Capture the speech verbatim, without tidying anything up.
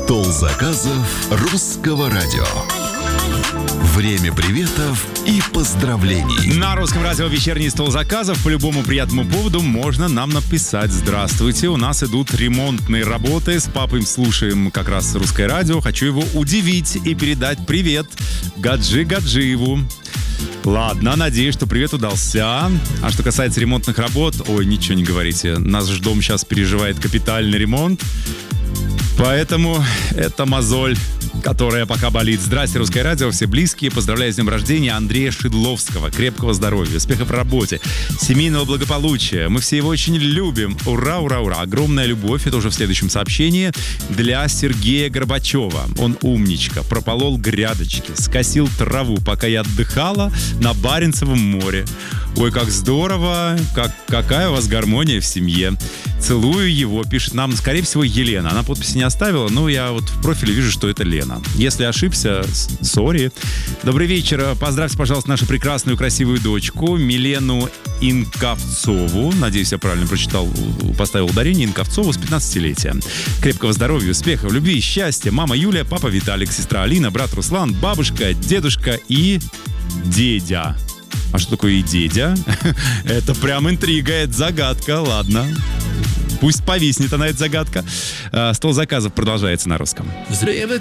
Стол заказов русского радио. Время приветов и поздравлений. На русском радио вечерний стол заказов. По любому приятному поводу можно нам написать: здравствуйте, у нас идут ремонтные работы. С папой слушаем как раз русское радио. Хочу его удивить и передать привет Гаджи Гаджиеву. Ладно, надеюсь, что привет удался. А что касается ремонтных работ, ой, ничего не говорите. Наш дом сейчас переживает капитальный ремонт. Поэтому это мозоль, которая пока болит. Здрасте, русское радио, все близкие. Поздравляю с днем рождения Андрея Шидловского. Крепкого здоровья, успехов в работе, семейного благополучия. Мы все его очень любим. Ура, ура, ура. Огромная любовь, это уже в следующем сообщении, для Сергея Горбачева. Он умничка, прополол грядочки, скосил траву, пока я отдыхала на Баренцевом море. Ой, как здорово, как, какая у вас гармония в семье. Целую его, пишет нам, скорее всего, Елена. Она подписи не оставила, но я вот в профиле вижу, что это Лена. Если ошибся, сори. Добрый вечер. Поздравьте, пожалуйста, нашу прекрасную, красивую дочку Милену Инковцову. Надеюсь, я правильно прочитал, поставил ударение. Инковцову с пятнадцатилетия. Крепкого здоровья, успехов, любви, счастья. Мама Юлия, папа Виталик, сестра Алина, брат Руслан, бабушка, дедушка и дедя. А что такое и дедя? Это прям интрига, это загадка, ладно. Пусть повиснет она, эта загадка. Стол заказов продолжается на русском.